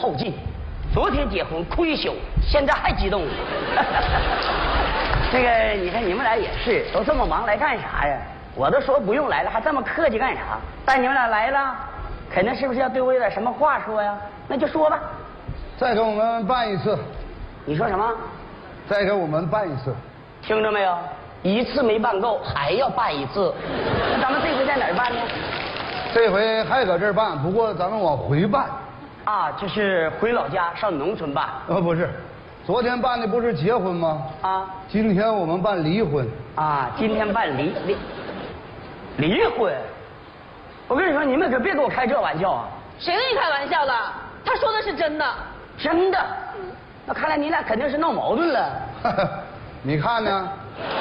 后劲。昨天结婚哭一宿，现在还激动呢。这个你看你们俩也是，都这么忙来干啥呀？我都说不用来了，还这么客气干啥？但你们俩来了，肯定是不是要对我有点什么话说呀？那就说吧。 再给我们办一次。 你说什么？ 再给我们办一次。 听着没有？一次没办够，还要办一次。那咱们这回在哪儿办呢？ 这回还搁这儿办，不过咱们往回办。 啊，就是回老家上农村办。 不是，昨天办的不是结婚吗？啊，今天我们办离婚。 啊，今天办离婚。我跟你说，你们可别给我开这玩笑啊！ 谁跟你开玩笑了？他说的是真的。 真的？那看来你俩肯定是闹矛盾了。 你看呢？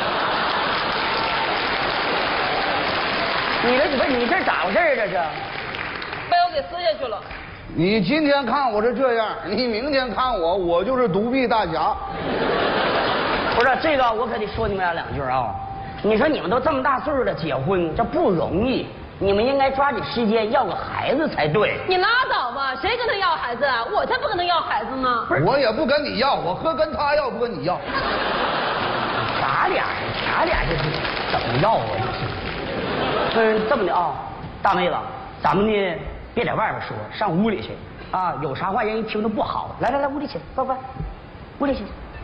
你这咋回事这是？ 被我给撕下去了。 你今天看我是这样，你明天看我就是独臂大侠。 不是这个，我可得说你们俩两句啊！你说你们都这么大岁数了，结婚这不容易，你们应该抓紧时间要个孩子才对。 你拉倒吧，谁跟他要孩子啊？我才不跟他要孩子呢。 我也不跟你要，我和跟他要不跟你要。 咱俩这是怎么要啊？这是。这么的啊，大妹子，咱们呢别在外边说，上屋里去啊！有啥话人一听着不好。来，屋里去，快，屋里去。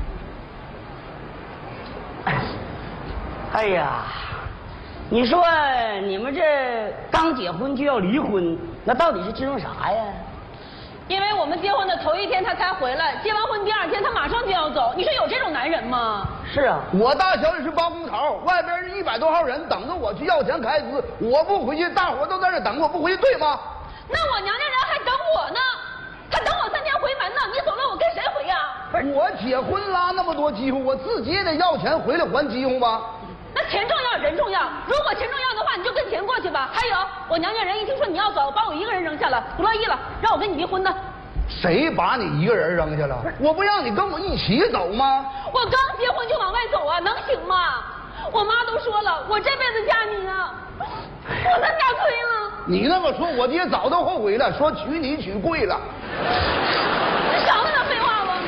哎呀，你说你们这刚结婚就要离婚，那到底是支撑啥呀？ 因为我们结婚的头一天他才回来，结完婚第二天他马上就要走。你说有这种男人吗？ 是啊， 我大小也是包工头，外边是100多号人等着我去要钱开支，我不回去，大伙都在这等我不回去，对吗？ 那我娘家人还等我呢，还等我3天回门呢。你走了，我跟谁回呀？ 我结婚拉那么多机会，我自己也得要钱回来还机会吧。 那钱重要人重要，如果钱重要的话，你就跟钱过去吧。还有，我娘家人一听说你要走，把我一个人扔下了，不乐意了，让我跟你离婚呢。 谁把你一个人扔下了？我不让你跟我一起走吗？ 我刚结婚就往外走啊，能行吗？我妈都说了，我这辈子嫁你啊，我那家亏了。 你那么说，我爹早都后悔了，说娶你娶贵了。 你少那点废话吧。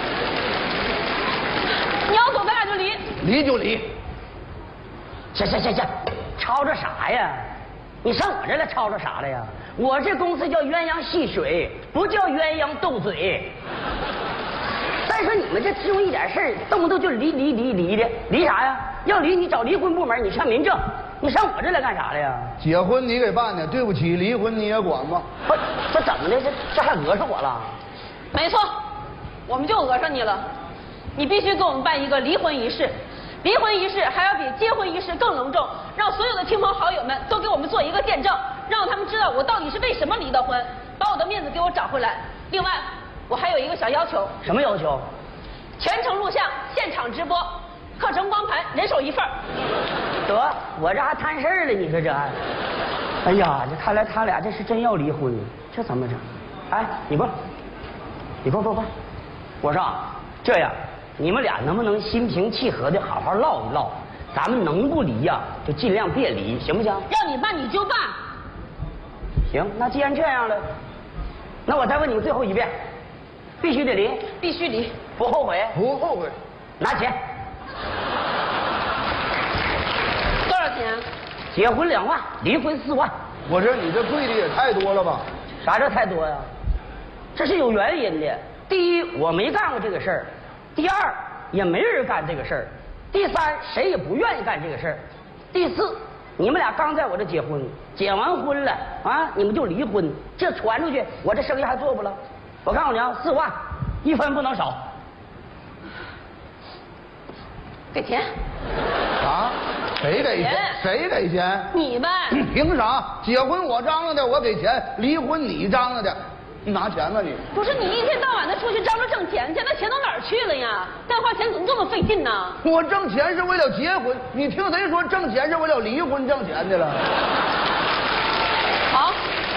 你要走，咱俩就离。 离就离。 行，吵着啥呀？你上我这来吵着啥了呀？我这公司叫鸳鸯戏水，不叫鸳鸯斗嘴。再说你们这其中一点事儿，动不动就离的，离啥呀？要离你找离婚部门，你上民政，你上我这来干啥了呀？ 结婚你给办的，对不起，离婚你也管吗？ 不，这怎么的？这还讹上我了？ 没错，我们就讹上你了。你必须给我们办一个离婚仪式。离婚仪式还要比结婚仪式更隆重，让所有的亲朋好友们都给我们做一个见证，让他们知道我到底是为什么离的婚，把我的面子给我找回来。另外，我还有一个小要求。 什么要求？ 全程录像，现场直播，课程光盘，人手1份。 得，我这还摊事儿了，你说这？哎呀，这看来他俩这是真要离婚，这怎么整？哎，你不，我说啊，这样。你们俩能不能心平气和的好好唠一唠？咱们能不离呀，就尽量别离，行不行？ 让你办你就办。 行，那既然这样了，那我再问你最后一遍，必须得离？ 必须离。 不后悔？ 不后悔。 拿钱。 多少钱？ 结婚2万，离婚4万。 我说你这贵的也太多了吧？ 啥叫太多呀？这是有原因的。第一，我没干过这个事儿。第二，也没人干这个事儿；第三，谁也不愿意干这个事儿；第四，你们俩刚在我这结婚，结完婚了啊，你们就离婚，这传出去，我这生意还做不了。我告诉你啊，4万，1分不能少。 给钱。 啊？谁给钱？谁给钱？ 你呗。 凭啥？结婚我张罗的，我给钱；离婚你张罗的。你拿钱吧你！ 不是你一天到晚的出去张罗挣钱去，那钱都哪儿去了呀？干花钱怎么这么费劲呢？ 我挣钱是为了结婚，你听谁说挣钱是为了离婚挣钱去了？ 好，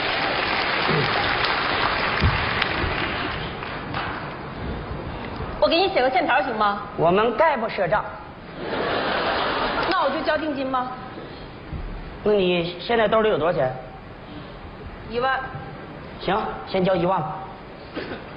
我给你写个欠条行吗？ 我们概不赊账。 那我就交定金吗？ 那你现在兜里有多少钱？ 1万。 行，先交1万吧。